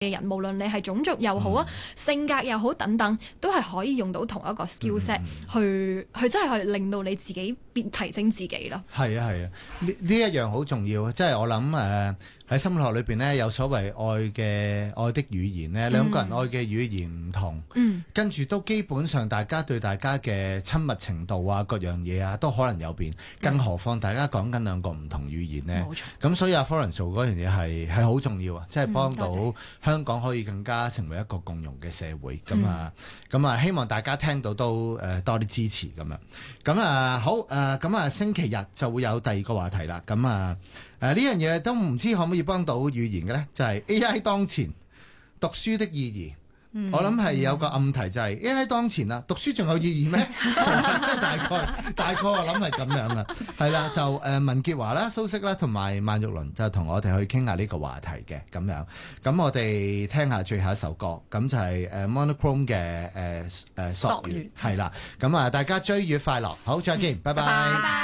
嘅人，無論你係種族又好啊、性格又好等等，都係可以用到同一個 skill set 去真係去令到你自己提升自己咯。 係啊係啊，呢一樣好重要，即係我諗喺心理學裏邊咧有所謂愛的語言咧，兩個人愛嘅語言唔同，跟住都基本上大家對大家嘅親密程度啊，各樣嘢啊都可能有變，更何況大家講緊兩個唔同語言咧。咁所以阿 Florence 做嗰樣嘢係好重要啊，即係幫到香港可以更加成為一個共融嘅社會。咁啊希望大家聽到都多啲支持咁樣。咁啊好咁啊星期日就會有第二個話題啦。咁啊呢樣嘢都唔知可唔可以幫到語言嘅咧，就係 AI 當前讀書的意義。我諗係有個暗題就係 AI 當前啦，讀書仲有意義咩？即係大概我諗係咁樣啊。係啦，就文潔華啦、蘇軾啦同埋萬玉麟就同我哋去傾下呢個話題嘅咁樣。咁我哋聽下最後一首歌，咁就係Monochrome 嘅索月係啦。咁啊大家追月快樂，好再見，拜拜。